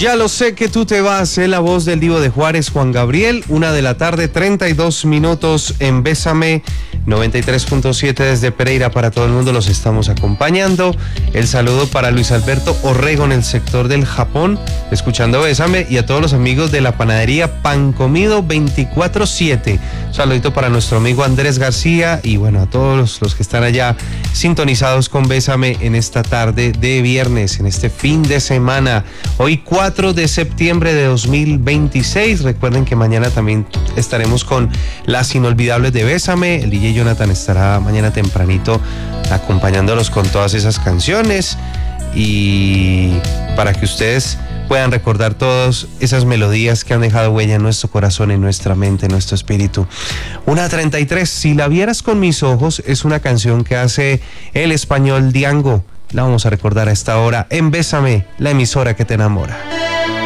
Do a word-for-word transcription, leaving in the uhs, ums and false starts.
Ya lo sé que tú te vas, en la voz del Divo de Juárez, Juan Gabriel, una de la tarde, treinta y dos minutos en Bésame, noventa y tres punto siete desde Pereira para todo el mundo, los estamos acompañando. El saludo para Luis Alberto Orrego en el sector del Japón, escuchando Bésame, y a todos los amigos de la panadería Pan Comido veinticuatro siete. Un saludito para nuestro amigo Andrés García y bueno, a todos los, los que están allá sintonizados con Bésame en esta tarde de viernes, en este fin de semana. Hoy cuatro de septiembre de dos mil veintiséis. Recuerden que mañana también estaremos con las inolvidables de Bésame. El D J Jonathan estará mañana tempranito acompañándolos con todas esas canciones y para que ustedes puedan recordar todas esas melodías que han dejado huella en nuestro corazón, en nuestra mente, en nuestro espíritu. Una treinta y tres, Si la vieras con mis ojos, es una canción que hace el español Diango. La vamos a recordar a esta hora en Bésame, la emisora que te enamora.